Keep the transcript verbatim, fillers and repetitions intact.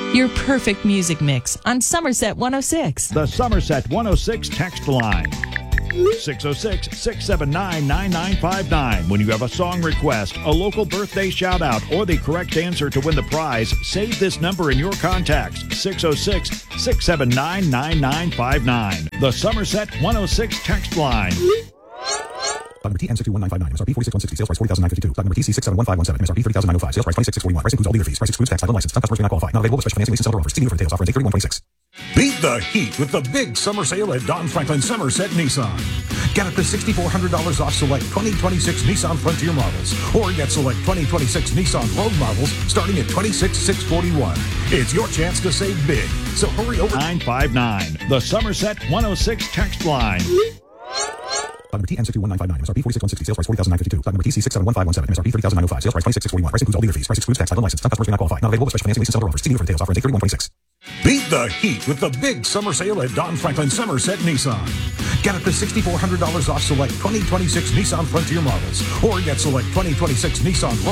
Your perfect music mix on Somerset one oh six. The Somerset one oh six text line. six oh six, six seven nine, nine nine five nine. When you have a song request, a local birthday shout out, or the correct answer to win the prize, save this number in your contacts. six oh six, six seven nine, nine nine five nine. The Somerset one oh six text line. Stock number T N six two one nine five nine, M S R P forty-six one sixty, sales price forty thousand nine hundred fifty-two. Stock number T C six seven one five one seven, M S R P thirty thousand nine hundred five, sales price twenty-six thousand six hundred forty-one. Price includes all dealer fees. Price excludes tax, title, license. Some customers may not qualify. Not available with special financing, lease, and seller offers. See dealer for details. Offer date thirty-one twenty-six. Beat the heat with the big summer sale at Don Franklin Somerset Nissan. Get up to six thousand four hundred dollars off select twenty twenty-six Nissan Frontier models, or get select twenty twenty-six Nissan Rogue models starting at twenty-six thousand six hundred forty-one. It's your chance to save big, so hurry over. nine five nine. The Somerset one oh six text line. Stock number T N six two one nine five nine, M S R P forty-six one sixty, sales price forty thousand nine hundred fifty-two. Stock number T C six seven one five one seven, M S R P thirty thousand nine hundred five, sales price twenty-six thousand six hundred forty-one. Price includes all dealer fees. Price excludes tax, title, license. Some customers may not qualify. Not available with special financing, lease, and seller offers. See dealer for details. Offer date thirty-one twenty-six. Beat the heat with the big summer sale at Don Franklin Somerset Nissan. Get up to six thousand four hundred dollars off select twenty twenty-six Nissan Frontier models, or get select twenty twenty-six Nissan Rogue